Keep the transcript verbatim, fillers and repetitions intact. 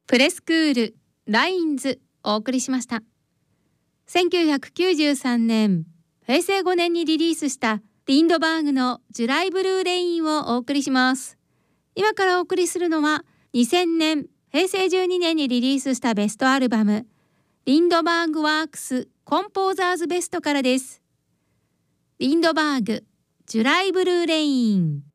プレスクールラインズお送りしました。せんきゅうひゃくきゅうじゅうさんねんへいせいごねんにリリースしたリンドバーグのジュライブルーレインをお送りします。今からお送りするのはにせんねんへいせいじゅうにねんにリリースしたベストアルバムリンドバーグワークスコンポーザーズベストからです。リンドバーグジュライブルーレイン。